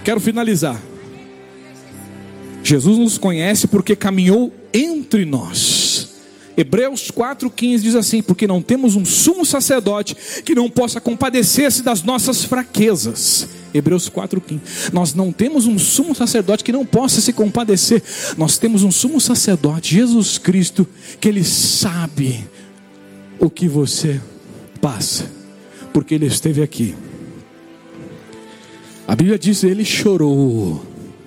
Quero finalizar. Jesus nos conhece porque caminhou entre nós. Hebreus 4,15 diz assim: porque não temos um sumo sacerdote que não possa compadecer-se das nossas fraquezas. Hebreus 4,15. Nós não temos um sumo sacerdote que não possa se compadecer. Nós temos um sumo sacerdote, Jesus Cristo, que Ele sabe o que você passa, porque Ele esteve aqui. A Bíblia diz: Ele chorou,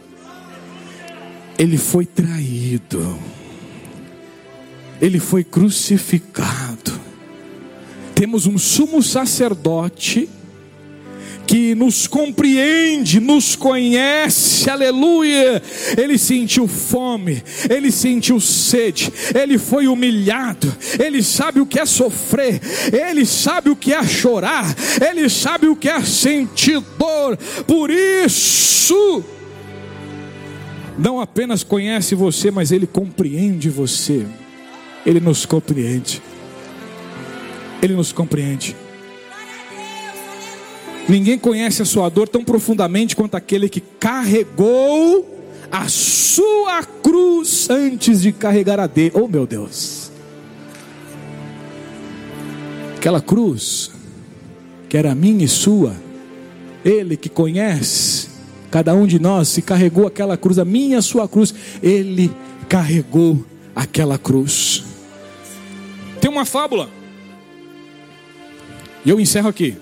Ele foi traído, Ele foi crucificado. Temos um sumo sacerdote que nos compreende, nos conhece, aleluia. Ele sentiu fome, ele sentiu sede, ele foi humilhado, ele sabe o que é sofrer, ele sabe o que é chorar, ele sabe o que é sentir dor. Por isso, não apenas conhece você, mas ele compreende você. Ele nos compreende. Ele nos compreende. Ninguém conhece a sua dor tão profundamente quanto aquele que carregou a sua cruz antes de carregar a dele. Oh, meu Deus! Aquela cruz que era minha e sua, Ele que conhece cada um de nós, se carregou aquela cruz, a minha e a sua cruz, Ele carregou aquela cruz. Tem uma fábula, e eu encerro aqui.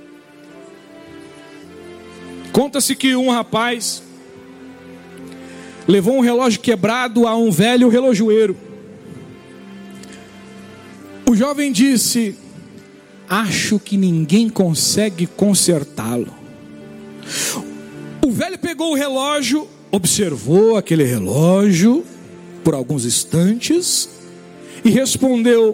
Conta-se que um rapaz levou um relógio quebrado a um velho relojoeiro. O jovem disse: acho que ninguém consegue consertá-lo. O velho pegou o relógio, observou aquele relógio por alguns instantes e respondeu: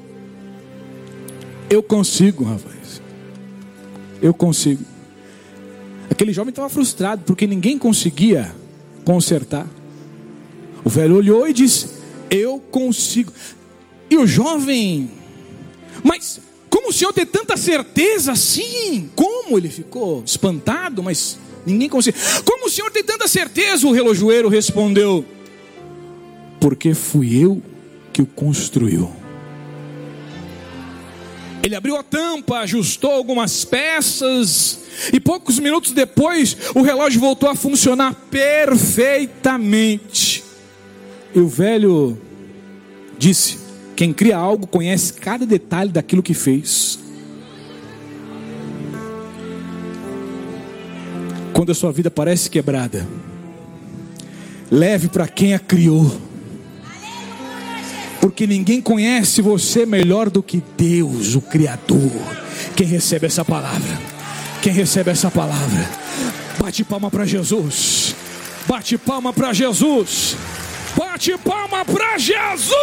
eu consigo, rapaz, eu consigo. Aquele jovem estava frustrado porque ninguém conseguia consertar. O velho olhou e disse: eu consigo. E o jovem: mas como o senhor tem tanta certeza assim? Como? Ele ficou espantado, mas ninguém conseguiu. Como o senhor tem tanta certeza? O relojoeiro respondeu: porque fui eu que o construiu. Ele abriu a tampa, ajustou algumas peças, e poucos minutos depois o relógio voltou a funcionar perfeitamente. E o velho disse: quem cria algo conhece cada detalhe daquilo que fez. Quando a sua vida parece quebrada, leve para quem a criou, porque ninguém conhece você melhor do que Deus, o Criador. Quem recebe essa palavra? Quem recebe essa palavra? Bate palma para Jesus. Bate palma para Jesus. Bate palma para Jesus.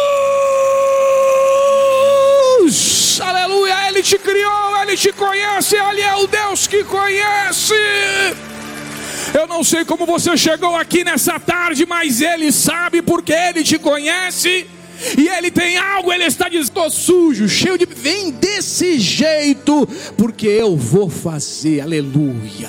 Aleluia. Ele te criou, Ele te conhece, Ele é o Deus que conhece. Eu não sei como você chegou aqui nessa tarde, mas Ele sabe, porque Ele te conhece. E Ele tem algo, Ele está dizendo: estou sujo, cheio de... vem desse jeito, porque eu vou fazer. Aleluia.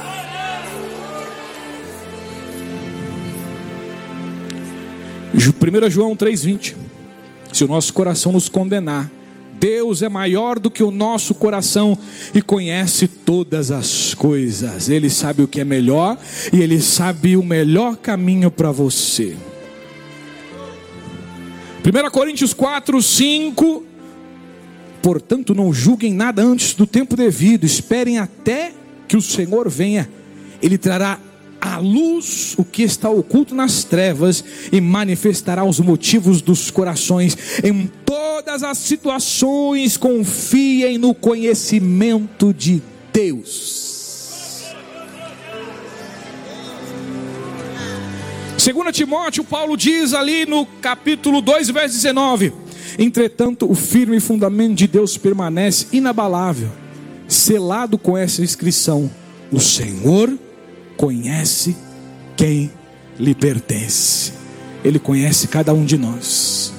1 João 3,20. Se o nosso coração nos condenar, Deus é maior do que o nosso coração e conhece todas as coisas. Ele sabe o que é melhor e Ele sabe o melhor caminho para você. 1 Coríntios 4:5. Portanto, não julguem nada antes do tempo devido, esperem até que o Senhor venha. Ele trará à luz o que está oculto nas trevas e manifestará os motivos dos corações. Em todas as situações, confiem no conhecimento de Deus. 2 Timóteo, Paulo diz ali no capítulo 2, verso 19: entretanto, o firme fundamento de Deus permanece inabalável, selado com essa inscrição: o Senhor conhece quem lhe pertence. Ele conhece cada um de nós.